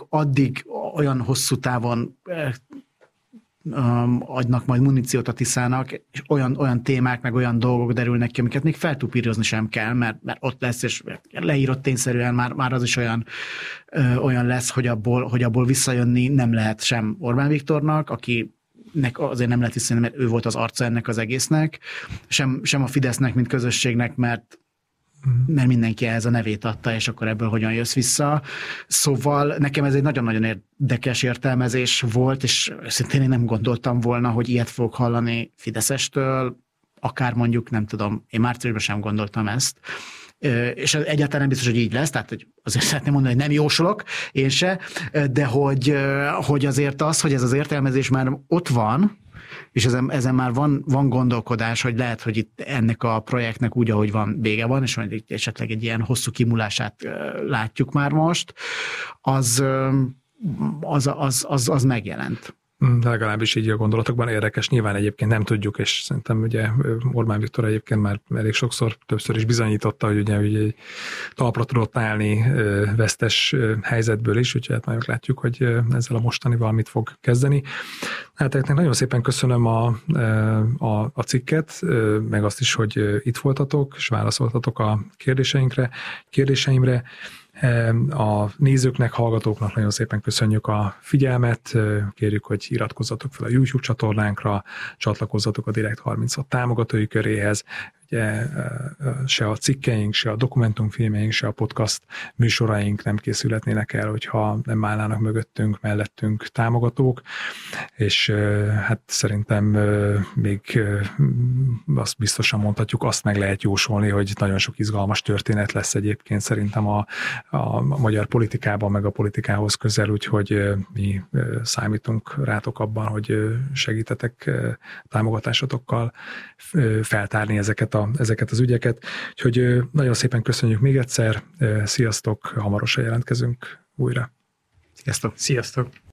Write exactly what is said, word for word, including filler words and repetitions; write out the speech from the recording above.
addig olyan hosszú távon Um, adnak majd muníciót a Tiszának, és olyan, olyan témák, meg olyan dolgok derülnek ki, amiket még feltupírozni sem kell, mert, mert ott lesz, és leírott tényszerűen már, már az is olyan, ö, olyan lesz, hogy abból, hogy abból visszajönni nem lehet sem Orbán Viktornak, akinek azért nem lehet visszajönni, mert ő volt az arca ennek az egésznek, sem, sem a Fidesznek, mint közösségnek, mert mert mindenki ehhez a nevét adta, és akkor ebből hogyan jössz vissza. Szóval nekem ez egy nagyon-nagyon érdekes értelmezés volt, és szintén én nem gondoltam volna, hogy ilyet fogok hallani Fideszestől, akár mondjuk, nem tudom, én márciusban sem gondoltam ezt, és egyáltalán nem biztos, hogy így lesz, tehát hogy azért szeretném mondani, hogy nem jósolok, én se, de hogy, hogy azért az, hogy ez az értelmezés már ott van, és ezen, ezen már van, van gondolkodás, hogy lehet, hogy itt ennek a projektnek úgy, ahogy van, vége van, és hogy esetleg egy ilyen hosszú kimúlását látjuk már most, az, az, az, az, az megjelent. De legalábbis így a gondolatokban érdekes. Nyilván egyébként nem tudjuk, és szerintem ugye Orbán Viktor egyébként már elég sokszor, többször is bizonyította, hogy ugye, ugye talpra tudott állni vesztes helyzetből is, úgyhogy hát nagyon látjuk, hogy ezzel a mostanival mit fog kezdeni. Hát nagyon szépen köszönöm a, a, a cikket, meg azt is, hogy itt voltatok, és válaszoltatok a kérdéseinkre, kérdéseimre. A nézőknek, hallgatóknak nagyon szépen köszönjük a figyelmet, kérjük, hogy iratkozzatok fel a YouTube csatornánkra, csatlakozzatok a Direkt harminchat támogatói köréhez, ugye se a cikkeink, se a dokumentumfilmeink, se a podcast műsoraink nem készülhetnének el, hogyha nem állnának mögöttünk, mellettünk támogatók, és hát szerintem még azt biztosan mondhatjuk, azt meg lehet jósolni, hogy nagyon sok izgalmas történet lesz egyébként szerintem a, a magyar politikában, meg a politikához közel, úgyhogy mi számítunk rátok abban, hogy segítetek támogatásotokkal feltárni ezeket a ezeket az ügyeket. Úgyhogy nagyon szépen köszönjük még egyszer. Sziasztok, hamarosan jelentkezünk újra. Sziasztok. Sziasztok.